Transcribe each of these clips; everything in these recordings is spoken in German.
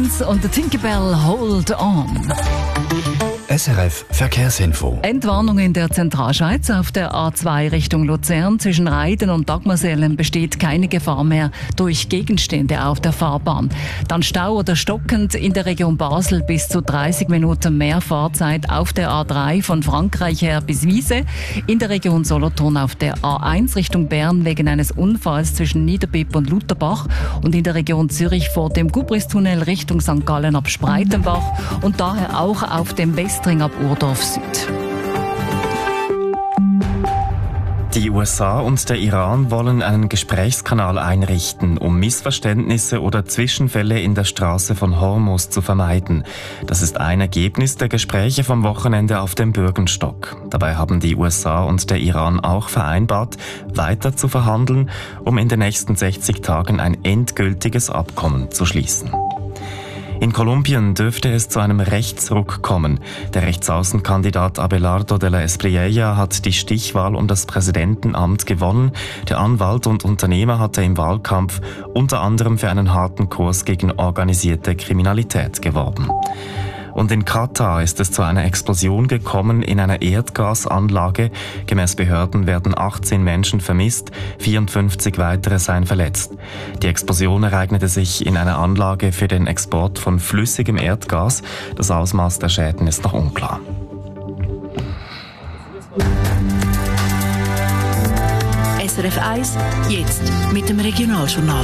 Dance und der Tinkerbell Hold On. SRF Verkehrsinfo. Entwarnung in der Zentralschweiz auf der A2 Richtung Luzern. Zwischen Reiden und Dagmersellen besteht keine Gefahr mehr durch Gegenstände auf der Fahrbahn. Dann Stau oder stockend in der Region Basel bis zu 30 Minuten mehr Fahrzeit auf der A3 von Frankreich her bis Wiese. In der Region Solothurn auf der A1 Richtung Bern wegen eines Unfalls zwischen Niederbipp und Lutherbach. Und in der Region Zürich vor dem Gubristunnel Richtung St. Gallen ab Spreitenbach. Und daher auch auf dem Westring ab Urdorf Süd. Die USA und der Iran wollen einen Gesprächskanal einrichten, um Missverständnisse oder Zwischenfälle in der Straße von Hormuz zu vermeiden. Das ist ein Ergebnis der Gespräche vom Wochenende auf dem Bürgenstock. Dabei haben die USA und der Iran auch vereinbart, weiter zu verhandeln, um in den nächsten 60 Tagen ein endgültiges Abkommen zu schließen. In Kolumbien dürfte es zu einem Rechtsruck kommen. Der Rechtsaußenkandidat Abelardo de la Espriella hat die Stichwahl um das Präsidentenamt gewonnen. Der Anwalt und Unternehmer hatte im Wahlkampf unter anderem für einen harten Kurs gegen organisierte Kriminalität geworben. Und in Katar ist es zu einer Explosion gekommen in einer Erdgasanlage. Gemäß Behörden werden 18 Menschen vermisst, 54 weitere seien verletzt. Die Explosion ereignete sich in einer Anlage für den Export von flüssigem Erdgas. Das Ausmaß der Schäden ist noch unklar. SRF 1, jetzt mit dem Regionaljournal.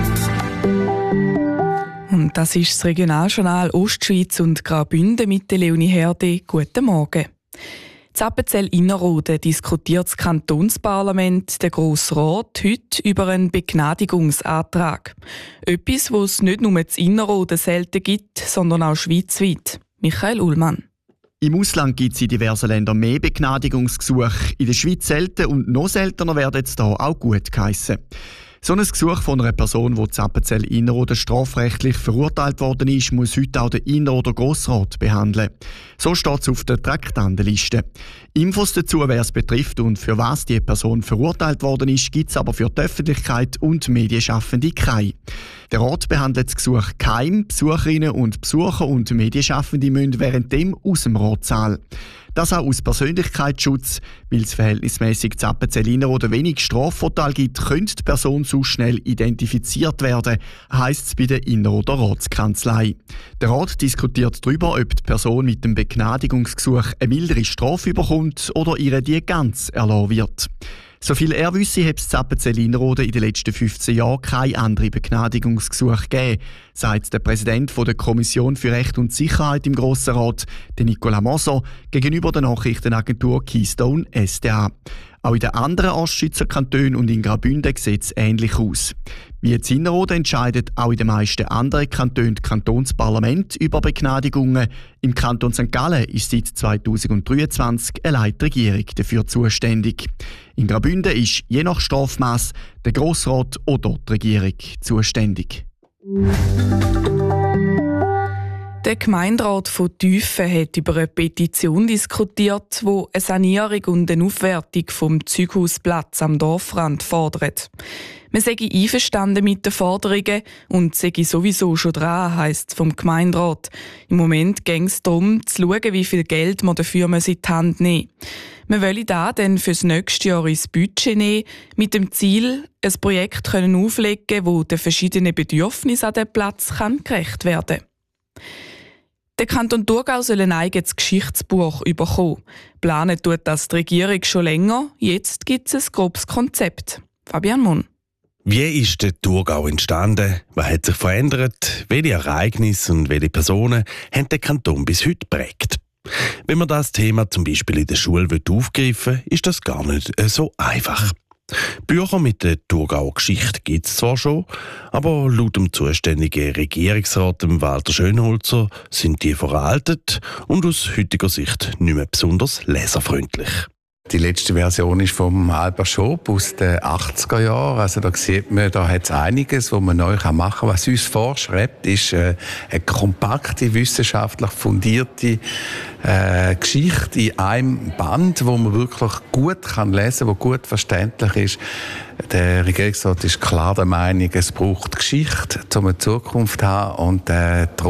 Und das ist das Regionaljournal Ostschweiz und Graubünden mit der Leonie Herde. Guten Morgen. In Appenzell-Innerrhoden diskutiert das Kantonsparlament, der Grosse Rat, heute über einen Begnadigungsantrag. Etwas, was es nicht nur in Innerrhoden selten gibt, sondern auch schweizweit. Michael Ullmann. Im Ausland gibt es in diversen Ländern mehr Begnadigungsgesuche, in der Schweiz selten und noch seltener werden jetzt hier auch gut geheissen. So ein Gesuch von einer Person, die in Appenzell-Innerrhoden strafrechtlich verurteilt worden ist, muss heute auch der Innerrhoder Grossrat behandeln. So steht es auf der Traktandenliste. Infos dazu, wer es betrifft und für was die Person verurteilt worden ist, gibt es aber für die Öffentlichkeit und Medienschaffende keine. Der Rat behandelt das Gesuch geheim. Besucherinnen und Besucher und Medienschaffende müssen währenddem aus dem Ratssaal. Das auch aus Persönlichkeitsschutz, weil es verhältnismäßig zu Appenzell-Innerrhoden wenig Strafvorteile gibt, könnte die Person so schnell identifiziert werden, heisst es bei der Innerrhoder Ratskanzlei. Der Rat diskutiert darüber, ob die Person mit dem Begnadigungsgesuch eine mildere Strafe bekommt oder ihr die ganz erlassen wird. Soviel er wisse, hat es in Appenzell-Innerrhoden in den letzten 15 Jahren keine anderen Begnadigungsgesuche gegeben, sagt der Präsident der Kommission für Recht und Sicherheit im Grossen Rat, Nicolas Moser, gegenüber der Nachrichtenagentur Keystone SDA. Auch in den anderen Ostschweizer Kantonen und in Graubünden sieht es ähnlich aus. Wie in Innerrhoden entscheidet auch in den meisten anderen Kantonen das Kantonsparlament über Begnadigungen. Im Kanton St. Gallen ist seit 2023 eine Regierung dafür zuständig. In Graubünden ist je nach Strafmaß der Grossrat oder die Regierung zuständig. Der Gemeinderat von Tüfen hat über eine Petition diskutiert, die eine Sanierung und eine Aufwertung vom Zeughausplatz am Dorfrand fordert. Man sei einverstanden mit den Forderungen und sei sowieso schon dran, heisst es vom Gemeinderat. Im Moment ging es darum, zu schauen, wie viel Geld man dafür in die Hand nehmen muss. Man wolle da dann für das nächste Jahr ins Budget nehmen, mit dem Ziel, ein Projekt auflegen, das den verschiedenen Bedürfnissen an diesem Platz gerecht werden kann. Der Kanton Thurgau soll ein eigenes Geschichtsbuch bekommen. Planen tut das die Regierung schon länger. Jetzt gibt es ein grobes Konzept. Fabian Munn. Wie ist der Thurgau entstanden? Was hat sich verändert? Welche Ereignisse und welche Personen haben den Kanton bis heute geprägt? Wenn man das Thema zum Beispiel in der Schule aufgreifen will, ist das gar nicht so einfach. Bücher mit der Thurgauer Geschichte gibt es zwar schon, aber laut dem zuständigen Regierungsrat Walter Schönholzer sind die veraltet und aus heutiger Sicht nicht mehr besonders leserfreundlich. Die letzte Version ist vom Albert Schob aus den 80er Jahren. Also da sieht man, da hat es einiges, was man neu machen kann. Was uns vorschreibt, ist eine kompakte, wissenschaftlich fundierte Geschichte in einem Band, wo man wirklich gut kann lesen kann, wo gut verständlich ist. Der Regierungsrat ist klar der Meinung, es braucht Geschichte, um eine Zukunft zu haben. Und